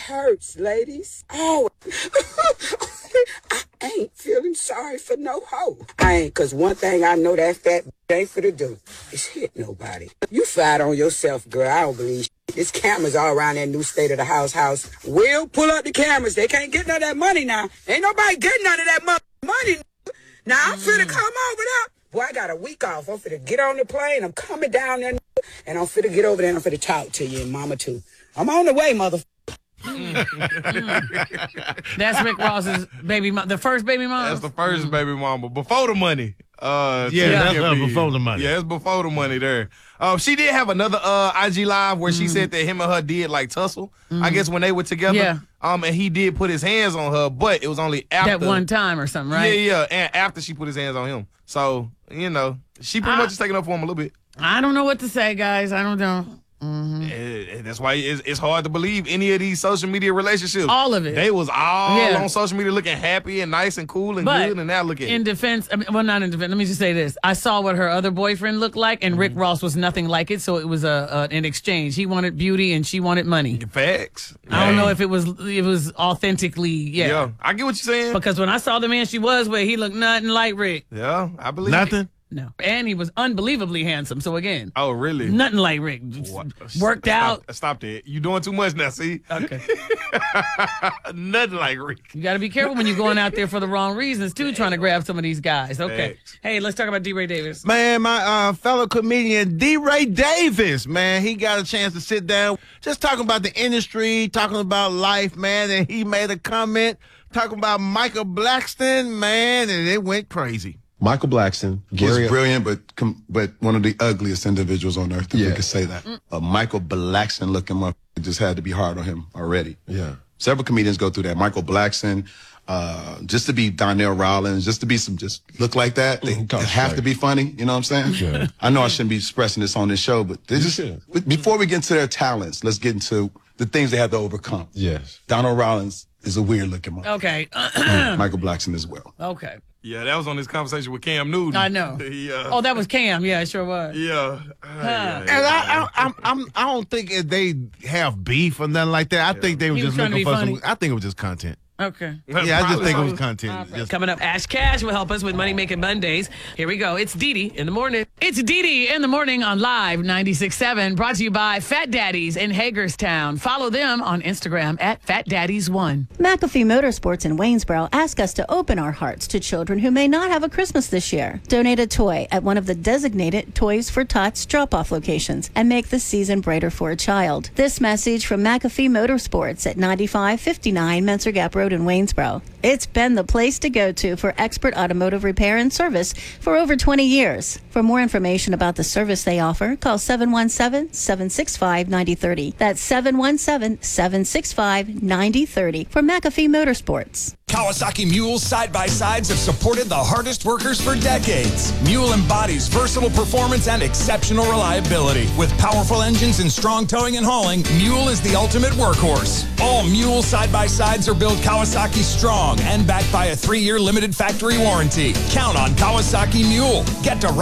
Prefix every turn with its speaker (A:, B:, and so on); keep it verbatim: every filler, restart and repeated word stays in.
A: hurts, ladies. Oh, I ain't feeling sorry for no hoe. I ain't, cause one thing I know that fat ain't for to do is hit nobody. You fight on yourself, girl. I don't believe shit. There's cameras all around that new state of the house house. We'll pull up the cameras. They can't get none of that money now. Ain't nobody getting none of that mo- money. Now I'm finna come over there. Boy, I got a week off. I'm finna get on the plane. I'm coming down there, and I'm finna get over there and I'm finna talk to you and mama too. I'm on the way, mother.
B: Mm. Mm. That's Rick Ross's baby mom, the first baby mom.
C: That's the first mm. baby mama before the money. Uh,
D: yeah, that's uh, before the money.
C: Yeah, it's before the money there. Um, she did have another uh, I G live where mm. she said that him and her did like tussle. Mm. I guess when they were together.
B: Yeah.
C: Um, and he did put his hands on her, but it was only after
B: that one time or something, right?
C: Yeah, yeah, and after she put his hands on him. So you know, she pretty I, much is taking up for him a little bit.
B: I don't know what to say, guys. I don't know. Mm-hmm.
C: And that's why it's, it's hard to believe any of these social media relationships.
B: All of it.
C: They was all
B: yeah.
C: on social media looking happy and nice and cool and
B: but
C: good, and now look at
B: in
C: it.
B: defense, I mean, well, not in defense. Let me just say this: I saw what her other boyfriend looked like, and mm-hmm. Rick Ross was nothing like it. So it was a, a an exchange. He wanted beauty, and she wanted money.
C: Facts.
B: I Man. don't know if it was it was authentically. Yeah,
C: yeah, I get what you're saying.
B: Because when I saw the man she was with, he looked nothing like Rick.
C: Yeah, I believe
D: nothing.
C: It.
B: No. And he was unbelievably handsome. So again.
C: Oh, really?
B: Nothing like Rick. What? Worked
C: stop,
B: out.
C: Stop it. You doing too much now, see?
B: Okay.
C: Nothing like Rick.
B: You got to be careful when you're going out there for the wrong reasons, too, trying to grab some of these guys. Okay. Thanks. Hey, let's talk about DeRay Davis.
D: Man, my uh, fellow comedian DeRay Davis, man, he got a chance to sit down, just talking about the industry, talking about life, man, and he made a comment talking about Michael Blackson, man, and it went crazy.
E: Michael Blackson
F: Gary, was brilliant, but but one of the ugliest individuals on earth, if
E: yeah.
F: we could say that. Mm. A Michael Blackson looking motherfucker just had to be hard on him already.
E: Yeah.
F: Several comedians go through that. Michael Blackson, uh, just to be Donnell Rawlins, just to be some, just look like that. They, they have right. to be funny. You know what I'm saying?
E: Yeah.
F: I know I shouldn't be expressing this on this show, but they just, before we get into their talents, let's get into the things they have to overcome.
E: Yes.
F: Donnell Rawlins is a weird looking motherfucker.
B: Okay.
F: Michael Blackson as well.
B: Okay.
C: Yeah, that was on this conversation with Cam Newton.
B: I know.
C: He, uh,
B: oh, that was Cam. Yeah, it sure was.
C: Yeah.
B: Huh.
C: yeah
D: and I, I, I'm, I'm, I don't think they have beef or nothing like that. I yeah. think they were
B: he
D: just
B: was
D: looking for
B: funny.
D: some. I think it was just content.
B: Okay.
D: Yeah, I just think it was content.
B: Right. Coming up, Ash Cash will help us with Money Making Mondays. Here we go. It's Dee Dee in the morning. It's Dee Dee in the morning on Live ninety-six point seven, brought to you by Fat Daddies in Hagerstown. Follow them on Instagram at Fat Daddies one.
G: McAfee Motorsports in Waynesboro ask us to open our hearts to children who may not have a Christmas this year. Donate a toy at one of the designated Toys for Tots drop-off locations and make the season brighter for a child. This message from McAfee Motorsports at ninety-five fifty-nine Menser Gap Road in Waynesboro. It's been the place to go to for expert automotive repair and service for over twenty years. For more information about the service they offer, call seven one seven, seven six five, nine zero three zero. That's seven one seven, seven six five, nine zero three zero for McAfee Motorsports.
H: Kawasaki Mules side-by-sides have supported the hardest workers for decades. Mule embodies versatile performance and exceptional reliability. With powerful engines and strong towing and hauling, Mule is the ultimate workhorse. All Mule side-by-sides are built Kawasaki strong and backed by a three-year limited factory warranty. Count on Kawasaki Mule. Get to